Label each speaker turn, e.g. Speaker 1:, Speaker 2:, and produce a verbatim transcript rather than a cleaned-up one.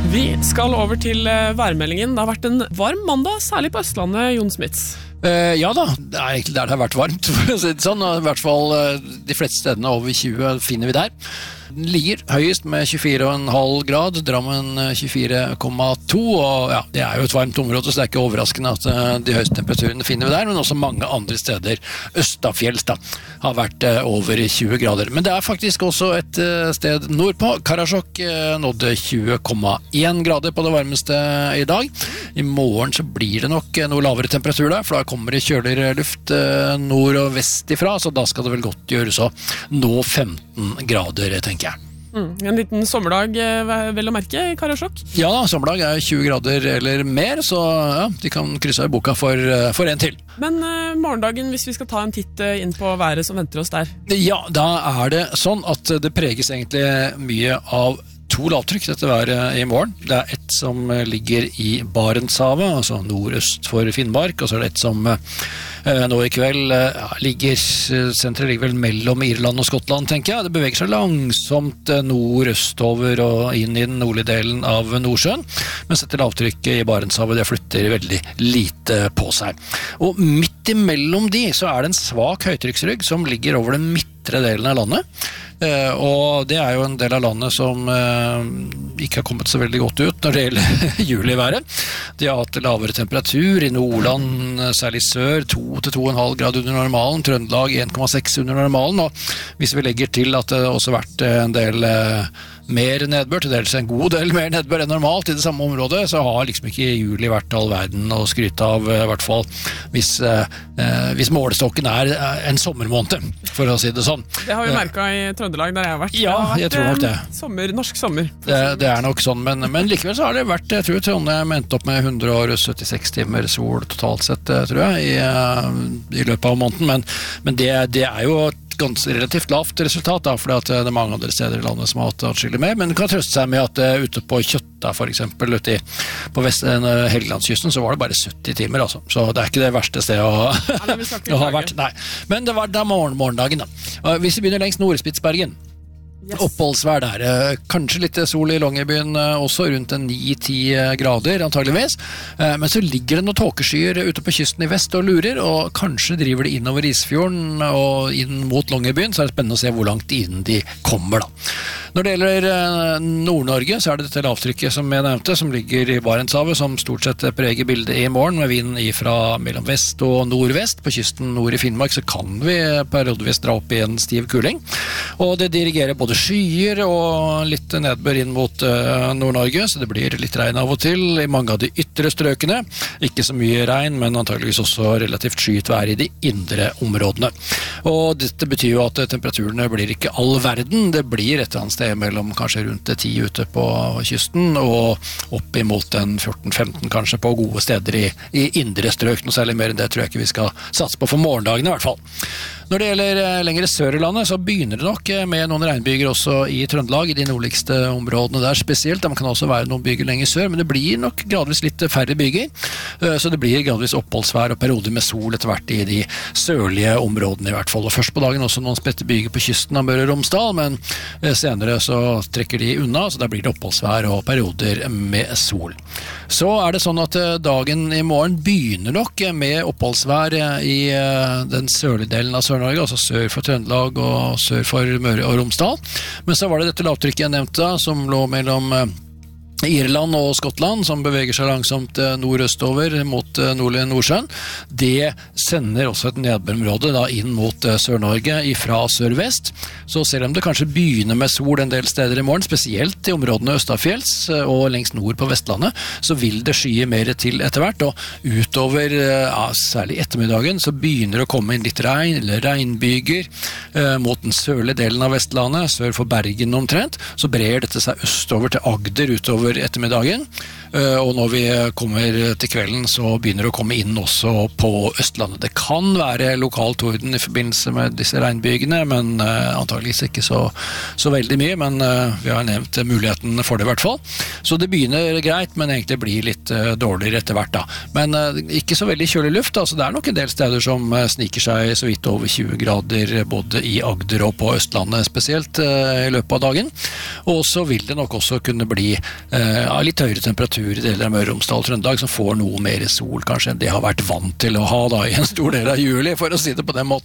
Speaker 1: Vi skal over til værmeldingen. Det har vært en varm mandag, særlig på Østlandet, Jon Smits.
Speaker 2: Uh, ja da, det er egentlig der det har vært varmt, for å si det sånn. I hvert fall uh, de fleste stedene over tjue finner vi der. Den ligger høyest med tjuefire komma fem grad, Drammen tjuefire komma to, og ja, det er jo et varmt område, så det er ikke overraskende at uh, de høyeste temperaturene finner vi der, men også mange andre steder, Østafjells da, har vært uh, over tjue grader. Men det er faktisk også et uh, sted nordpå, Karasjok uh, nådde tjue komma en grader på det varmeste i dag. I morgen så blir det nok uh, noe lavere temperatur der, for da kommer det kjøligere luft uh, nord og vest ifra, så da skal det vel godt gjøres å nå femten grader, tenker jeg.
Speaker 1: Mm, en liten sommerdag, vel å merke, i Karasjok?
Speaker 2: Ja da, sommerdag er tjue grader eller mer, så ja, de kan krysse av i boka for, for en til.
Speaker 1: Men uh, morgendagen, hvis vi skal ta en titt inn på været som venter oss der?
Speaker 2: Ja, da er det sånn at det preges egentlig mye av to lavtrykk dette været i morgen. Det er et som ligger i Barentshavet, altså nordøst for Finnmark, og så er det et som eh, nå i kveld eh, ligger, senteret ligger vel mellom Irland og Skottland, tenker jeg. Det beveger seg langsomt eh, nordøstover og inn i den nordlige delen av Nordsjøen, mens dette lavtrykket i Barentshavet det flytter veldig lite på seg. Og midt imellom de så er det en svak høytrykksrygg som ligger over den midtre delen av landet. Uh, og det er jo en del av landet som uh, ikke har kommet så veldig godt ut når det gjelder juliværet. De har hatt lavere temperatur i Nordland, særlig sør, to til to komma fem grad under normalen, Trøndelag en komma seks under normalen, og hvis vi legger til at det også har vært en del uh, mer nedbør, til dels en god del mer nedbør enn normalt i det samme området, så har liksom ikke juli vært all verden å skryte av, i hvert fall hvis, uh, hvis målestokken er en sommermåned, for å si det sånn.
Speaker 1: Det har vi merket i Trøndelag der jeg har vært.
Speaker 2: Ja,
Speaker 1: det har vært,
Speaker 2: jeg tror nok det.
Speaker 1: Sommer, norsk sommer.
Speaker 2: Det, det er nok sånn, men, men likevel så har det vært, jeg tror Trondheim endte opp med hundre syttiseks timer sol totalt sett, tror jeg, i, i løpet av måneden, men, men det, det er jo ganske relativt lavt resultat da, fordi at det er mange andre steder i landet som har hatt atskillig mer, men det kan trøste seg med at uh, ute på Kjøtta for eksempel, ute i, på vest, uh, Helgelandskysten, så var det bare sytti timer, altså. Så det er ikke det verste stedet å, å ha vært. Nei. Men det var da morgen, morgendagen da. Uh, hvis vi begynner lengst nord, Spitsbergen, yes. Oppholdsvær der, uh, kanskje litt sol i Longyearbyen uh, også, rundt en ni til ti grader antageligvis, uh, men så ligger det noen tåkeskyer ute på kysten i vest og lurer, og kanskje driver det innover Isfjorden og inn mot Longyearbyen, så er det spennende å se hvor langt inn de kommer da. Når det gjelder uh, Nord-Norge, så er det dette lavtrykket som jeg nevnte, som ligger i Barentshavet, som stort sett preger bildet i morgen, med vind ifra mellom vest og nordvest. På kysten nord i Finnmark så kan vi periodevis dra opp i en stiv kuling, og det dirigerer både skyer og litt nedbør inn mot uh, Nord-Norge, så det blir litt regn av og til i mange av de ytre strøkene. Ikke så mye regn, men antageligvis også relativt skyet vær i de indre områdene. Og dette betyr jo at temperaturene blir ikke all verden, det blir et eller annet sted mellom kanskje rundt ti ute på kysten, og opp imot en fjorten femten kanskje på gode steder i, i indre strøk. Noe særlig mer enn det tror jeg ikke vi skal satse på for morgendagen i hvert fall. Når det gjelder lengre sør i landet, så begynner det nok med noen regnbyger også i Trøndelag, i de nordligste områdene der spesielt. Det kan også være noen byger lenger sør, men det blir nok gradvis litt færre byger. Så det blir gradvis oppholdsvær og perioder med sol etter hvert i de sørlige områdene i hvert fall. Og først på dagen også noen spredte byger på kysten av Møre og Romsdal, men senere så trekker de unna, så da blir det oppholdsvær og perioder med sol. Så er det sånn at dagen i morgen begynner nok med oppholdsvær i den sørlige delen av Sør-Norge, altså sør for Trøndelag og sør for Møre og Romsdal. Men så var det dette lavtrykket jeg nevnte, som lå mellom Irland og Skottland, som beveger seg langsomt nordøstover mot nordlige Nordsjøen. Det sender også et nedbørområde da inn mot Sør-Norge fra sør-vest. Så selv om det kanskje begynner med sol en del steder i morgen, spesielt i områdene Østafjells og lengst nord på Vestlandet, så vil det skye mer til etter hvert, og utover, ja, særlig ettermiddagen, så begynner det å komme inn litt regn, eller regnbyger eh, mot den sørlige delen av Vestlandet, sør for Bergen omtrent. Så brer dette seg østover til Agder utover ettermiddagen. og når vi kommer til kvelden så begynner det å komme inn også på Østlandet. Det kan være lokal torden i forbindelse med disse regnbygene, men antageligvis ikke så, så veldig mye, men vi har nevnt muligheten for det i hvert fall. Så det begynner greit, men egentlig blir litt dårligere etter hvert da. Men ikke så veldig kjølig luft, altså det er nok en del steder som sniker seg så vidt over tjue grader både i Agder og på Østlandet spesielt i løpet av dagen. Og så vil det nok også kunne bli eh, litt høyere temperatur i deler av Møre og Romsdal og Trøndelag, som får noe mer sol kanskje enn de har vært vant til å ha da, i en stor del av juli, for å si det på den måten.